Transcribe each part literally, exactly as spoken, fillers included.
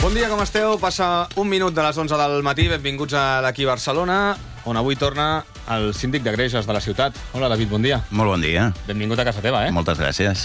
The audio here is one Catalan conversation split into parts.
Bon dia, com esteu? Passa un minut de les onze del matí. Benvinguts a l'Aquí Barcelona, on avui torna el síndic de Greuges de la ciutat. Hola, David, bon dia. Molt bon dia. Benvingut a casa teva, eh? Moltes gràcies.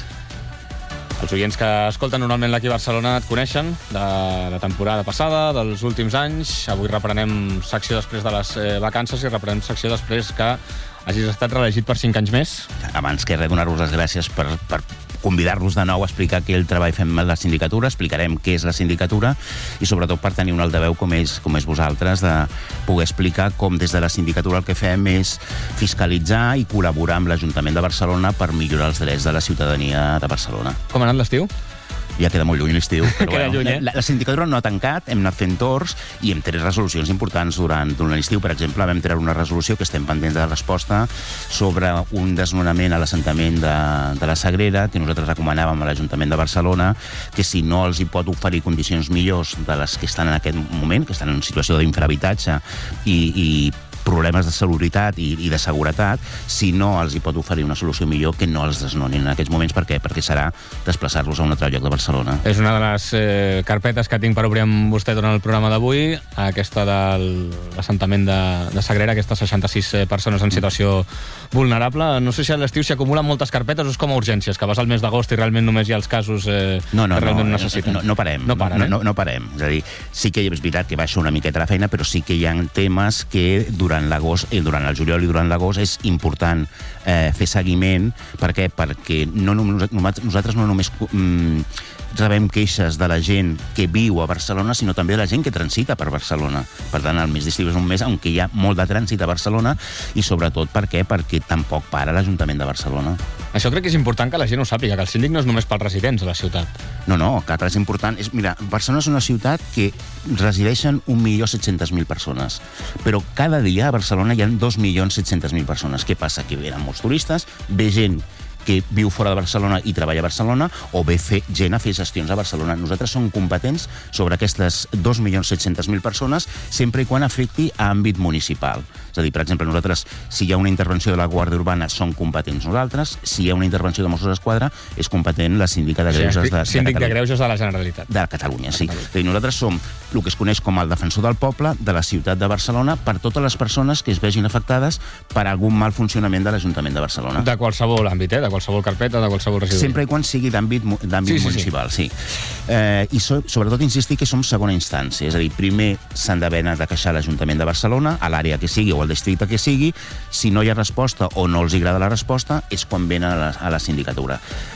Els oients que escolten normalment l'Aquí Barcelona et coneixen de la temporada passada, dels últims anys. Avui reprenem secció després de les eh, vacances i reprenem secció després que hagis estat reelegit per cinc anys més. Abans que res, donar-vos les gràcies per, per convidar-los de nou a explicar què el treball fem a la sindicatura, explicarem què és la sindicatura i sobretot per tenir un altaveu com és, com és vosaltres, de poder explicar com des de la sindicatura el que fem és fiscalitzar i col·laborar amb l'Ajuntament de Barcelona per millorar els drets de la ciutadania de Barcelona. Com ha anat l'estiu? Ja queda molt lluny l'estiu, però Queda bueno, lluny, eh? la, la sindicatura no ha tancat, hem anat fent torns i hem tret resolucions importants durant, durant l'estiu. Per exemple, vam treure una resolució que estem pendents de resposta sobre un desnonament a l'assentament de, de la Sagrera, que nosaltres recomanàvem a l'Ajuntament de Barcelona, que si no els hi pot oferir condicions millors de les que estan en aquest moment, que estan en situació d'infrahabitatge i, i problemes de salubritat i, i de seguretat, si no els hi pot oferir una solució millor que no els desnonin en aquests moments. Per què? Perquè serà desplaçar-los a un altre lloc de Barcelona. És una de les eh, carpetes que tinc per obrir amb vostè durant el programa d'avui, aquesta de l'assentament de, de Sagrera, aquestes seixanta-sis persones en situació vulnerable. No sé si a l'estiu s'hi acumulen moltes carpetes o és com a urgències, que vas al mes d'agost i realment només hi ha els casos eh, no, no, que realment no, necessiten. No, no parem. No paren, no, eh? no, no parem. És a dir, sí que és veritat que baixa una miqueta la feina, però sí que hi ha temes que durant l'agost, eh, durant el juliol i durant l'agost és important eh, fer seguiment. Per què? Perquè no, nosaltres no només mm, rebem queixes de la gent que viu a Barcelona, sinó també de la gent que transita per Barcelona. Per tant, el mes d'estiu és un mes on hi ha molt de trànsit a Barcelona i sobretot per què? Perquè tampoc para l'Ajuntament de Barcelona. Això crec que és important que la gent ho sàpiga, que el síndic no és només pels residents de la ciutat. No, no, que és important. És, mira, Barcelona és una ciutat que resideixen un milió set-cents mil persones, però cada dia a Barcelona hi ha dos milions set-cents mil persones. Què passa? Que venen molts turistes, ve gent que viu fora de Barcelona i treballa a Barcelona, o ve fer, gent a fer gestions a Barcelona. Nosaltres som competents sobre aquestes dos milions set-cents mil persones sempre i quan afecti a àmbit municipal. És a dir, per exemple, nosaltres, si hi ha una intervenció de la Guàrdia Urbana, som competents nosaltres. Si hi ha una intervenció de Mossos d'Esquadra, és competent la síndica de Greuges de, de, Síndic de, de Greuges de la Generalitat. De Catalunya, sí. És a dir, nosaltres som el que es coneix com el defensor del poble de la ciutat de Barcelona per totes les persones que es vegin afectades per algun mal funcionament de l'Ajuntament de Barcelona. De qualsevol àmbit, eh? De qualsevol carpeta, de qualsevol residus. Sempre i quan sigui d'àmbit sí, sí, municipal, sí. sí. Eh, I so, sobretot insistir que som segona instància, és a dir, primer s'han d'haver anat a queixar l'Ajuntament de Barcelona, a l'àrea que sigui o al districte que sigui. Si no hi ha resposta o no els agrada la resposta, és quan venen a la, a la sindicatura.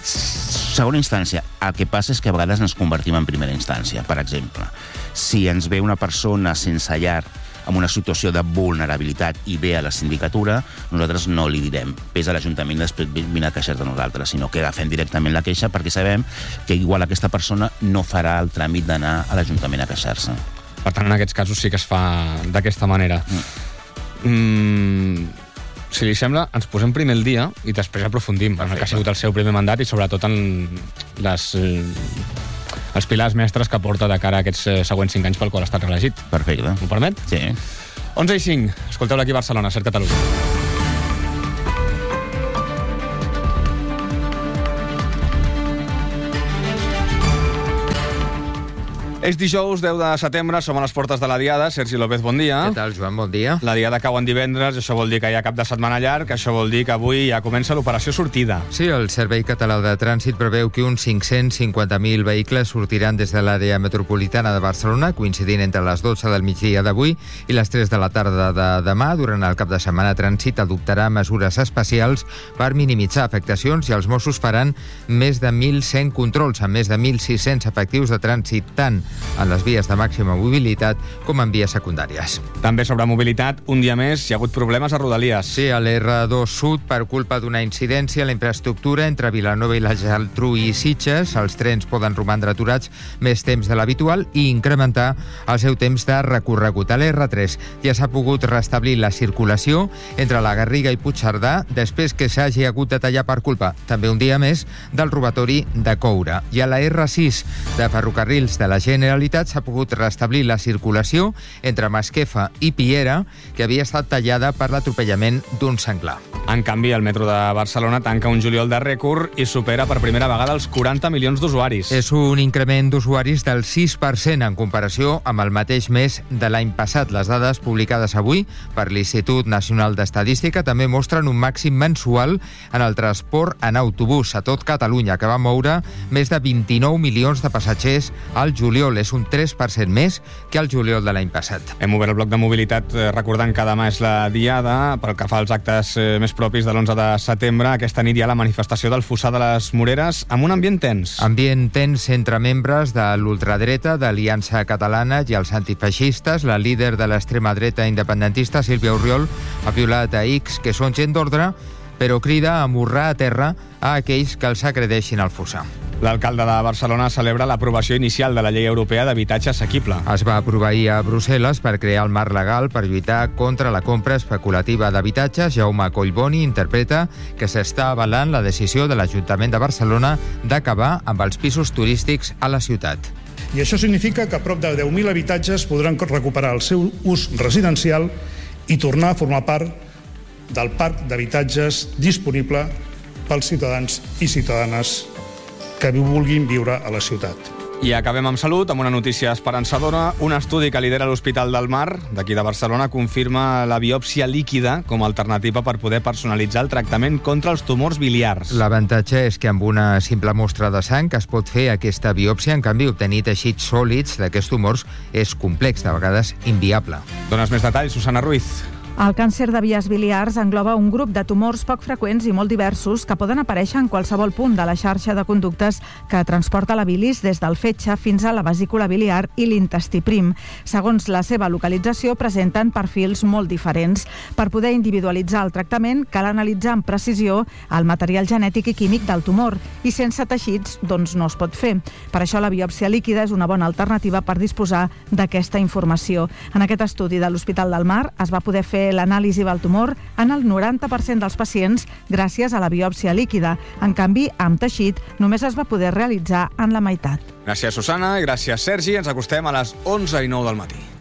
Segona instància, el que passa és que a vegades ens convertim en primera instància. Per exemple, si ens ve una persona sense llar amb una situació de vulnerabilitat i ve a la sindicatura, nosaltres no li direm vés a l'Ajuntament i després vine a queixar-te a nosaltres, sinó que agafem directament la queixa perquè sabem que igual aquesta persona no farà el tràmit d'anar a l'Ajuntament a queixar-se. Per tant, en aquests casos sí que es fa d'aquesta manera. Mm. Mm, si li sembla, ens posem primer el dia i després aprofundim en el que ha sigut el seu primer mandat i sobretot en les, els pilars mestres que porta de cara a aquests següents cinc anys pel qual ha estat reelegit. Perfecte. M'ho permet? Sí. onze i cinc. Escolteu l'Aquí Barcelona, Ser Catalunya. És dijous, deu de setembre, som a les portes de la Diada. Sergi López, bon dia. Què tal, Joan? Bon dia. La Diada cau en divendres, això vol dir que hi ha cap de setmana llarg, això vol dir que avui ja comença l'operació sortida. Sí, el Servei Català de Trànsit preveu que uns cinc-cents cinquanta mil vehicles sortiran des de l'àrea metropolitana de Barcelona, coincidint entre les dotze del migdia d'avui i les tres de la tarda de demà. Durant el cap de setmana, Trànsit adoptarà mesures especials per minimitzar afectacions i els Mossos faran més de mil cent controls amb més de mil sis-cents efectius de trànsit, tant en les vies de màxima mobilitat com en vies secundàries. També sobre mobilitat, un dia més, hi ha hagut problemes a Rodalies. Sí, a l'R dos Sud, per culpa d'una incidència a la infraestructura entre Vilanova i la Geltrú i Sitges, els trens poden romandre aturats més temps de l'habitual i incrementar el seu temps de recorregut. A l'R tres ja s'ha pogut restablir la circulació entre la Garriga i Puigcerdà després que s'hagi hagut de tallar per culpa, també un dia més, del robatori de coure. I a la R sis de Ferrocarrils de la G N Generalitat s'ha pogut restablir la circulació entre Masquefa i Piera, que havia estat tallada per l'atropellament d'un senglar. En canvi, el metro de Barcelona tanca un juliol de rècord i supera per primera vegada els quaranta milions d'usuaris. És un increment d'usuaris del sis per cent en comparació amb el mateix mes de l'any passat. Les dades publicades avui per l'Institut Nacional d'Estadística també mostren un màxim mensual en el transport en autobús a tot Catalunya, que va moure més de vint-i-nou milions de passatgers al juliol. És un tres per cent més que el juliol de l'any passat. Hem obert el bloc de mobilitat recordant que demà és la diada. Pel que fa als actes més propis de l'onze de setembre, aquesta nit hi ha la manifestació del Fossar de les Moreres amb un ambient tens. Ambient tens entre membres de l'ultradreta, d'Aliança Catalana i els antifeixistes. La líder de l'extrema dreta independentista, Sílvia Orriol, ha violat a X, que són gent d'ordre, però crida a morrar a terra a aquells que els agredeixin al fossar. L'alcalde de Barcelona celebra l'aprovació inicial de la llei europea d'habitatge assequible. Es va aprovar ahir a Brussel·les per crear el marc legal per lluitar contra la compra especulativa d'habitatges. Jaume Collboni interpreta que s'està avalant la decisió de l'Ajuntament de Barcelona d'acabar amb els pisos turístics a la ciutat. I això significa que prop de deu mil habitatges podran recuperar el seu ús residencial i tornar a formar part del parc d'habitatges disponible pels ciutadans i ciutadanes que vulguin viure a la ciutat. I acabem amb salut, amb una notícia esperançadora. Un estudi que lidera l'Hospital del Mar, d'aquí de Barcelona, confirma la biòpsia líquida com a alternativa per poder personalitzar el tractament contra els tumors biliars. L'avantatge és que amb una simple mostra de sang es pot fer aquesta biòpsia. En canvi, obtenir teixits sòlids d'aquests tumors és complex, de vegades inviable. Dones més detalls, Susana Ruiz. El càncer de vies biliars engloba un grup de tumors poc freqüents i molt diversos que poden aparèixer en qualsevol punt de la xarxa de conductes que transporta la bilis des del fetge fins a la vesícula biliar i l'intestí prim. Segons la seva localització, presenten perfils molt diferents. Per poder individualitzar el tractament, cal analitzar amb precisió el material genètic i químic del tumor i sense teixits, doncs no es pot fer. Per això la biòpsia líquida és una bona alternativa per disposar d'aquesta informació. En aquest estudi de l'Hospital del Mar es va poder fer l'anàlisi del tumor en el noranta per cent dels pacients gràcies a la biòpsia líquida. En canvi, amb teixit, només es va poder realitzar en la meitat. Gràcies, Susana, i gràcies, Sergi. Ens acostem a les onze i nou del matí.